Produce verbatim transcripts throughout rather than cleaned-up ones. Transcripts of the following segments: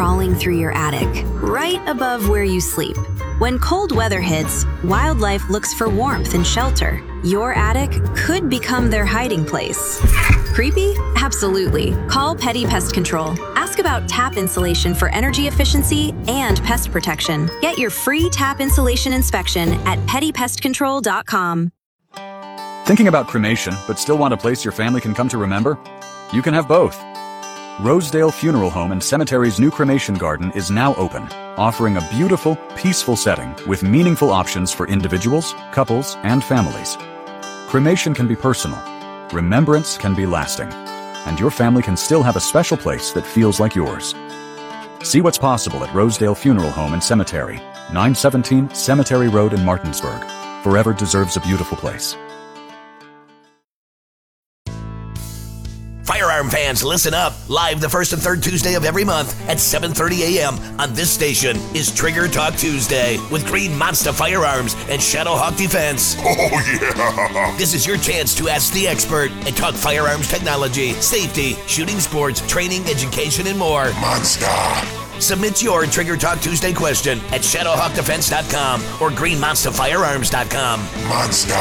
crawling through your attic, right above where you sleep. When cold weather hits, wildlife looks for warmth and shelter. Your attic could become their hiding place. Creepy? Absolutely. Call Petty Pest Control. Ask about tap insulation for energy efficiency and pest protection. Get your free tap insulation inspection at petty pest control dot com. Thinking about cremation, but still want a place your family can come to remember? You can have both. Rosedale Funeral Home and Cemetery's new cremation garden is now open, offering a beautiful, peaceful setting with meaningful options for individuals, couples, and families. Cremation can be personal. Remembrance can be lasting. And your family can still have a special place that feels like yours. See what's possible at Rosedale Funeral Home and Cemetery, nine seventeen Cemetery Road in Martinsburg. Forever deserves a beautiful place. Firearm fans, listen up. Live the first and third Tuesday of every month at seven thirty a.m. on this station is Trigger Talk Tuesday with Green Monster Firearms and Shadowhawk Defense. Oh, yeah! This is your chance to ask the expert and talk firearms technology, safety, shooting sports, training, education, and more. Monster! Submit your Trigger Talk Tuesday question at shadowhawk defense dot com or green monster firearms dot com. Monster!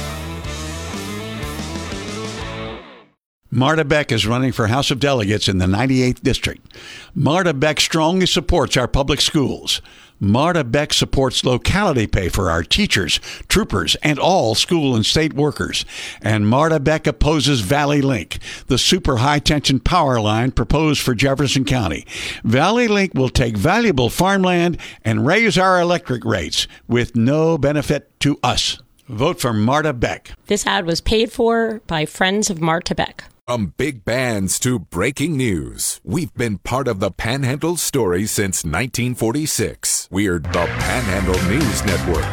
Marta Beck is running for House of Delegates in the ninety-eighth District. Marta Beck strongly supports our public schools. Marta Beck supports locality pay for our teachers, troopers, and all school and state workers. And Marta Beck opposes Valley Link, the super high-tension power line proposed for Jefferson County. Valley Link will take valuable farmland and raise our electric rates with no benefit to us. Vote for Marta Beck. This ad was paid for by Friends of Marta Beck. From big bands to breaking news, we've been part of the Panhandle story since nineteen forty-six. We're the Panhandle News Network.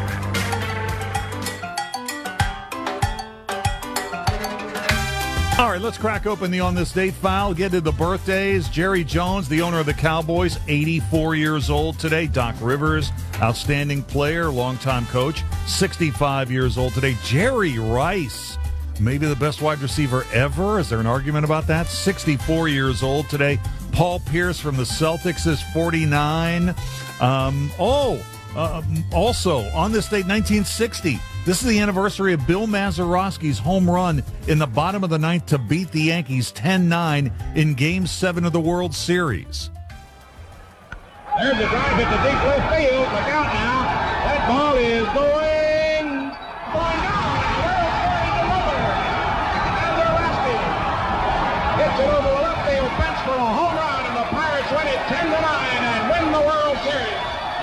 All right, let's crack open the On This Date file, get to the birthdays. Jerry Jones, the owner of the Cowboys, eighty-four years old today. Doc Rivers, outstanding player, longtime coach, sixty-five years old today. Jerry Rice, maybe the best wide receiver ever. Is there an argument about that? sixty-four years old today. Paul Pierce from the Celtics is forty-nine. Um, oh, uh, also on this date, nineteen sixty. This is the anniversary of Bill Mazeroski's home run in the bottom of the ninth to beat the Yankees ten nine in Game seven of the World Series. There's a drive at the deep left field. Look out now. That ball is going, going down. World Series another. Mazeroski hits it over the left field fence for a home run, and the Pirates win it ten to nine and win the World Series.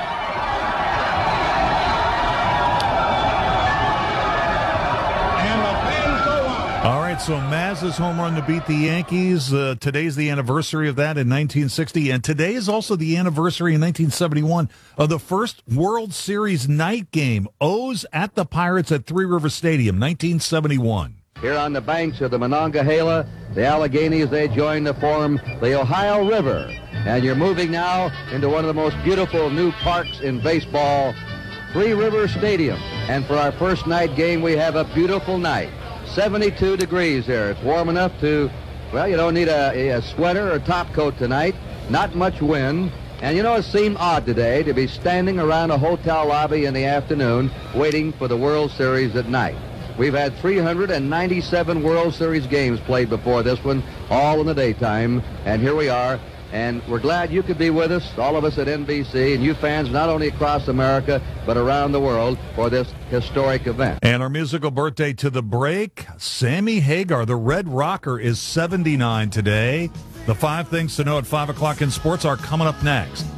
All right, so Maz's home run to beat the Yankees. Uh, today's the anniversary of that in nineteen sixty, and today is also the anniversary in nineteen seventy-one of the first World Series night game. O's at the Pirates at Three River Stadium, nineteen seventy-one. Here on the banks of the Monongahela, the Alleghenies, they join to form the Ohio River. And you're moving now into one of the most beautiful new parks in baseball, Three River Stadium. And for our first night game, we have a beautiful night. seventy-two degrees here. It's warm enough to, well, you don't need a, a sweater or top coat tonight. Not much wind. And you know, it seemed odd today to be standing around a hotel lobby in the afternoon waiting for the World Series at night. We've had three hundred ninety-seven World Series games played before this one, all in the daytime. And here we are. And we're glad you could be with us, all of us at N B C, and you fans not only across America, but around the world for this historic event. And our musical birthday to the break, Sammy Hagar, the Red Rocker, is seventy-nine today. The five things to know at five o'clock in sports are coming up next.